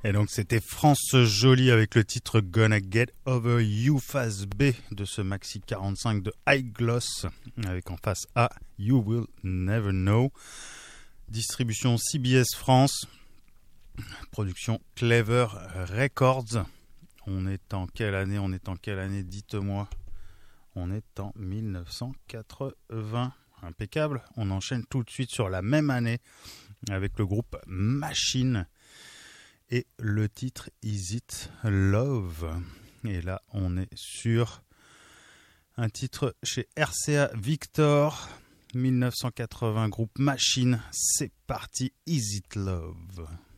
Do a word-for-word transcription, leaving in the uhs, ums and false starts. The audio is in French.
Et donc c'était France Jolie avec le titre Gonna Get Over You Phase B de ce maxi quarante-cinq de High Gloss avec en face A You Will Never Know. Distribution C B S France, production Clever Records. On est en quelle année? On est en quelle année? Dites-moi. On est en mille neuf cent quatre-vingts. Impeccable. On enchaîne tout de suite sur la même année avec le groupe Machine et le titre Is It Love. Et là, on est sur un titre chez R C A Victor, mille neuf cent quatre-vingts, groupe Machine. C'est parti, Is It Love.